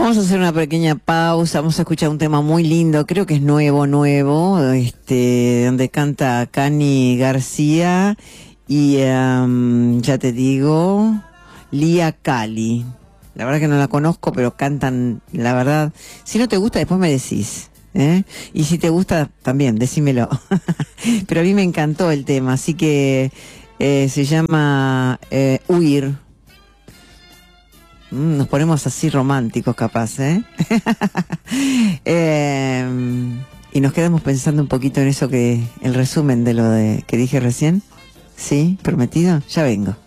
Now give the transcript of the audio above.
Vamos a hacer una pequeña pausa, vamos a escuchar un tema muy lindo, creo que es nuevo, donde canta Cani García y ya te digo, Lía Cali. La verdad que no la conozco, pero cantan, la verdad, si no te gusta después me decís, ¿eh? Y si te gusta también, decímelo. Pero a mí me encantó el tema, así que se llama Huir. Nos ponemos así románticos capaz, ¿eh? Y nos quedamos pensando un poquito en eso el resumen de lo que dije recién. ¿Sí? ¿Prometido? Ya vengo.